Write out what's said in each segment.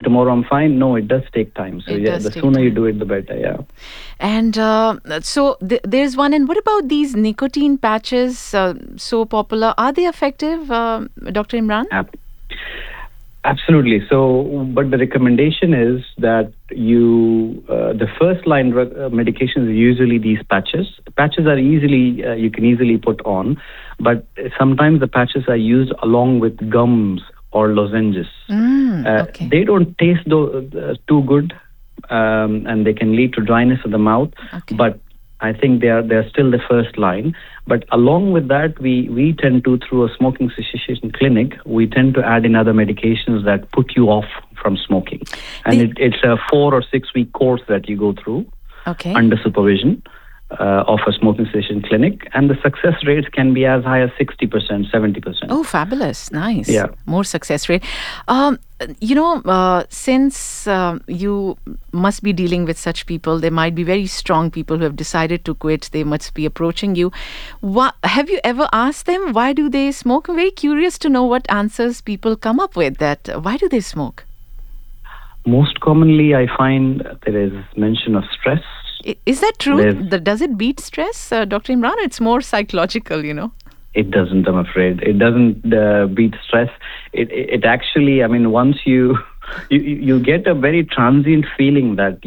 tomorrow I'm fine. No, it does take time. So It yeah, does the take sooner you time. do it, the better. Yeah. And so there's one. And what about these nicotine patches, so popular? Are they effective, Dr. Imran? Absolutely. So, but the recommendation is that the first line medications are usually these patches. Patches are you can easily put on, but sometimes the patches are used along with gums or lozenges. Okay. They don't taste too good, and they can lead to dryness of the mouth. Okay. But I think they're still the first line. But along with that, we tend to, through a smoking cessation clinic, we tend to add in other medications that put you off from smoking. And it's a 4 or 6 week course that you go through under supervision of a smoking cessation clinic. And the success rates can be as high as 60%, 70%. Oh, fabulous. Nice. Yeah. More success rate. Since you must be dealing with such people, there might be very strong people who have decided to quit. They must be approaching you. Have you ever asked them why do they smoke? I'm very curious to know what answers people come up with. That why do they smoke? Most commonly, I find there is mention of stress. Is that true? Does it beat stress, Dr. Imran? It's more psychological, It doesn't, I'm afraid. It doesn't beat stress. It actually, I mean, once you get a very transient feeling that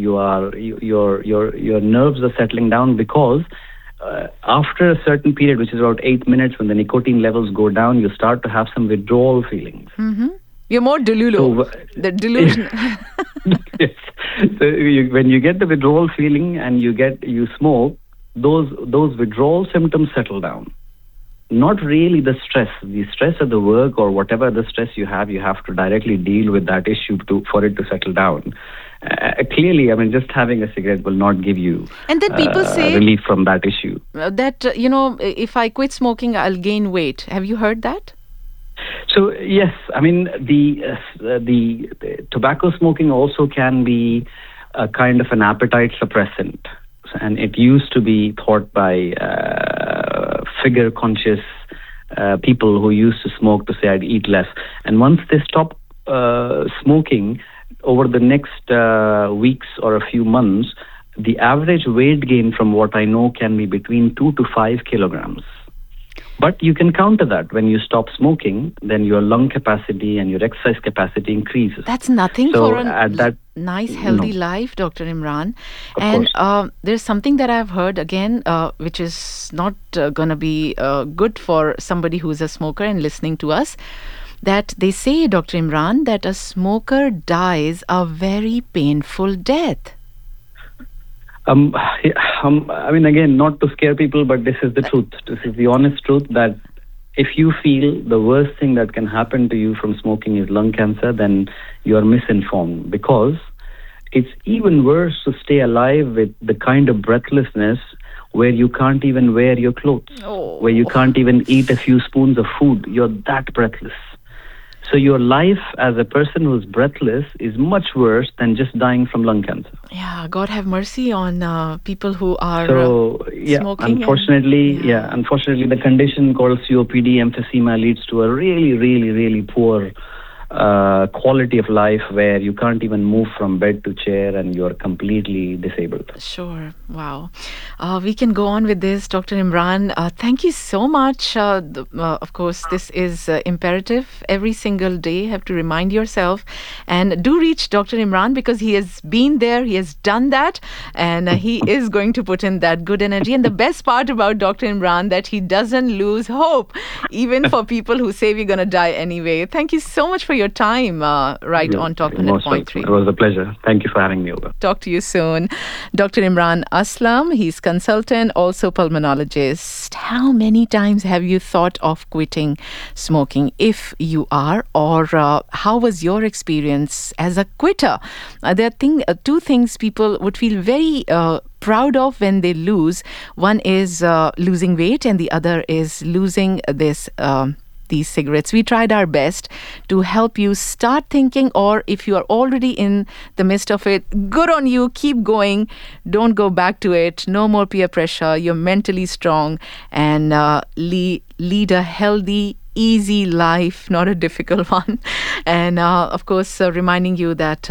your nerves are settling down, because after a certain period, which is about 8 minutes, when the nicotine levels go down, you start to have some withdrawal feelings. Mm-hmm. You're more delulu. The delusion. Yes. So when you get the withdrawal feeling and you smoke, those withdrawal symptoms settle down. Not really the stress. The stress of the work or whatever the stress you have to directly deal with that issue for it to settle down. Clearly, I mean, just having a cigarette will not give you and then people say relief from that issue. That, if I quit smoking, I'll gain weight. Have you heard that? So, yes, I mean, the tobacco smoking also can be a kind of an appetite suppressant. And it used to be thought by figure-conscious people who used to smoke to say, I'd eat less. And once they stop smoking, over the next weeks or a few months, the average weight gain from what I know can be between 2 to 5 kilograms. But you can counter that. When you stop smoking, then your lung capacity and your exercise capacity increases. That's nothing for a nice, healthy life, Dr. Imran. There's something that I've heard again, which is not going to be good for somebody who's a smoker and listening to us, that they say, Dr. Imran, that a smoker dies a very painful death. I mean, again, not to scare people, but this is the truth. This is the honest truth, that if you feel the worst thing that can happen to you from smoking is lung cancer, then you are misinformed, because it's even worse to stay alive with the kind of breathlessness where you can't even wear your clothes, where you can't even eat a few spoons of food. You're that breathless. So your life as a person who's breathless is much worse than just dying from lung cancer. Yeah, God have mercy on people who are smoking. Unfortunately, the condition called COPD, emphysema, leads to a really, really, really poor quality of life, where you can't even move from bed to chair and you're completely disabled. Sure. Wow. We can go on with this, Dr. Imran. Thank you so much. Of course, this is imperative. Every single day, have to remind yourself. And do reach Dr. Imran, because he has been there, he has done that, and he is going to put in that good energy. And the best part about Dr. Imran, that he doesn't lose hope, even for people who say we're going to die anyway. Thank you so much for your time on Top 100.3. It was a pleasure. Thank you for having me over. Talk to you soon. Dr. Imran Aslam, he's consultant, also pulmonologist. How many times have you thought of quitting smoking, if you are, or how was your experience as a quitter? There are two things people would feel very proud of when they lose. One is losing weight, and the other is losing these cigarettes. We tried our best to help you start thinking, or if you are already in the midst of it, good on you, keep going, don't go back to it, no more peer pressure, you're mentally strong, and lead a healthy, easy life, not a difficult one. And of course, reminding you that